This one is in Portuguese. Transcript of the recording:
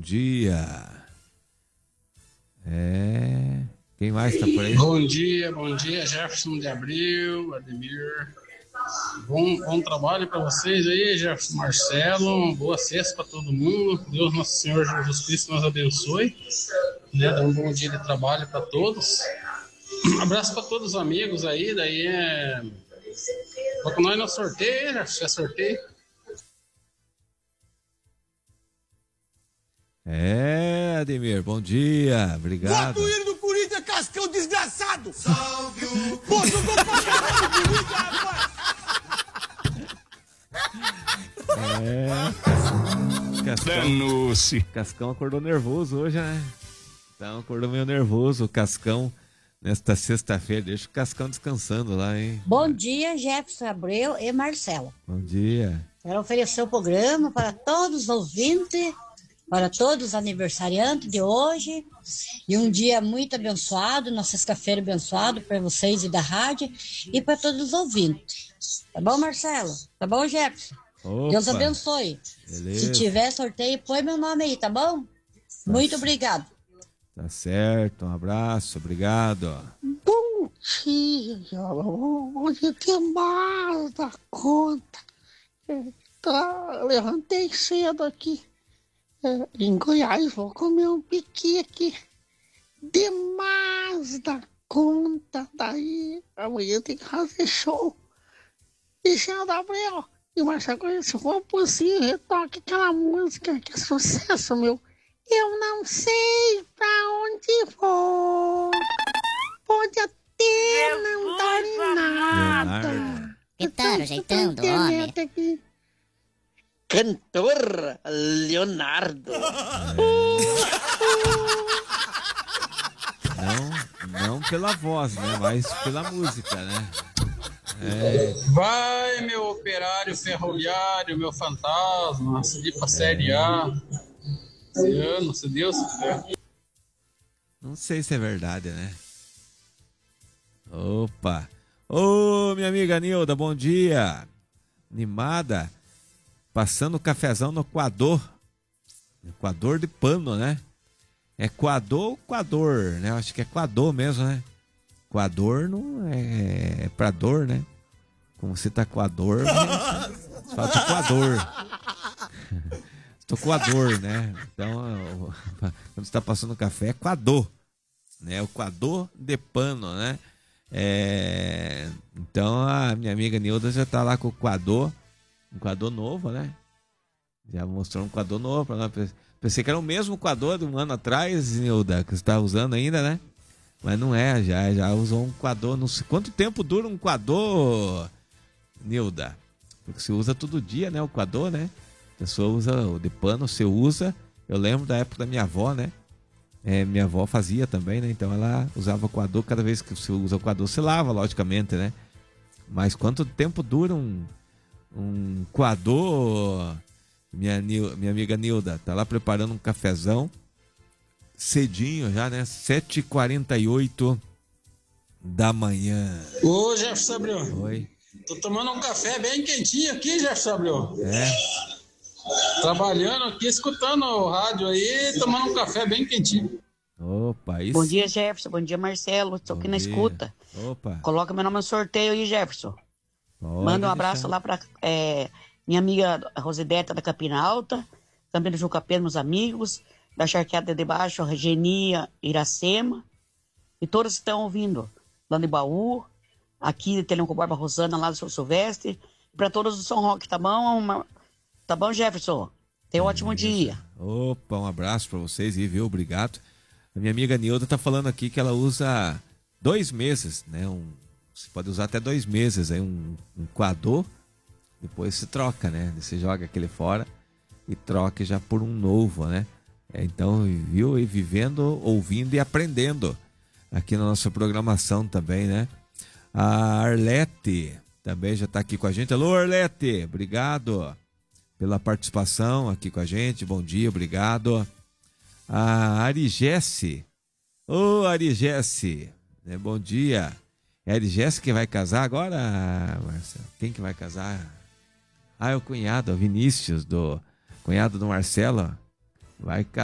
dia. Quem mais tá por aí? Bom dia, Jefferson de Abril, Ademir. Bom trabalho para vocês aí, Jefferson, Marcelo. Boa sexta para todo mundo. Deus Nosso Senhor Jesus Cristo nos abençoe. Né? Dá um bom dia de trabalho para todos. Um abraço para todos os amigos aí. Daí Coloca nós no sorteio, Jefferson. É sorteio. Ademir, bom dia. Obrigado. Bota o hino do Corinthians, Cascão, desgraçado! Salve o... Bota o gol pra caralho do Corinthians, rapaz! Cascão acordou nervoso hoje, né? Então acordou meio nervoso o Cascão nesta sexta-feira. Deixa o Cascão descansando lá, hein? Bom dia, Jefferson Abreu e Marcelo. Bom dia. Quero oferecer o programa para todos os ouvintes, para todos os aniversariantes de hoje. E um dia muito abençoado, uma sexta-feira abençoado para vocês e da rádio e para todos os ouvintes. Tá bom, Marcelo? Tá bom, Jefferson? Opa. Deus abençoe. Beleza. Se tiver sorteio, põe meu nome aí, tá bom? Muito obrigado. Tá certo, um abraço, obrigado. Bom dia, hoje tem mais da conta. Levantei cedo aqui. Em Goiás, vou comer um piqui aqui. Demais da conta. Daí, amanhã tem que fazer show. E Jean Gabriel, e Marcelo, se for possível, retoque aquela música que é sucesso, meu. Eu não sei pra onde vou. Pode até não dar em nada. Que tal o jeitão do homem? Aqui. Cantor Leonardo. Não pela voz, né? Mas pela música, né? Vai, meu operário ferroviário, meu fantasma, seguir pra Série A. Esse ano, se Deus quiser. Não sei se é verdade, né? Opa! Ô, minha amiga Nilda, bom dia! Animada, passando o cafezão no coador. Coador de pano, né? É coador ou coador, né? Eu acho que é coador mesmo, né? Coador não é pra dor, né? Como você tá com a dor, você fala, tô com a dor. Tô com a dor, né? Então, quando você tá passando café, é coador, né? O coador de pano, né? Então, a minha amiga Nilda já tá lá com o coador, um coador novo, né? Já mostrou um coador novo pra nós. Pensei que era o mesmo coador de um ano atrás, Nilda, que você tá usando ainda, né? Mas não é, já usou um coador. Não sei quanto tempo dura um coador, Nilda? Porque você usa todo dia, né? O coador, né? A pessoa usa o de pano, você usa. Eu lembro da época da minha avó, né? Minha avó fazia também, né? Então ela usava coador. Cada vez que você usa o coador, você lava, logicamente, né? Mas quanto tempo dura um coador? Minha amiga Nilda tá lá preparando um cafezão. Cedinho já, né? 7h48 da manhã. Ô, Jefferson Abreu. Oi. Tô tomando um café bem quentinho aqui, Jefferson Abreu. Trabalhando aqui, escutando o rádio aí, tomando um café bem quentinho. Opa, isso. Bom dia, Jefferson. Bom dia, Marcelo. Estou aqui na escuta. Opa. Coloca meu nome no sorteio aí, Jefferson. Pode Manda um abraço deixar. lá pra minha amiga Rosideta da Campina Alta, também do Jucapé, meus amigos, da Charqueada de Baixo, a Regenia, Iracema, e todos que estão ouvindo, lá no Baú, aqui de Telenco Barba Rosana, lá do São Silvestre, para todos do São Roque, tá bom? Tá bom, Jefferson? Tenha um ótimo dia. Opa, um abraço pra vocês e viu, obrigado. A minha amiga Nilda tá falando aqui que ela usa 2 meses, né? Você pode usar até 2 meses aí, um coador, depois você troca, né? Você joga aquele fora e troca já por um novo, né? Então, viu? E vivendo, ouvindo e aprendendo aqui na nossa programação também, né? A Arlete também já tá aqui com a gente. Alô, Arlete, obrigado pela participação aqui com a gente. Bom dia, obrigado. A Arigesse. Ô, Arigesse, bom dia. É a Arigesse que vai casar agora, Marcelo? Quem que vai casar? É o cunhado, o Vinícius, cunhado do Marcelo. Vai casar.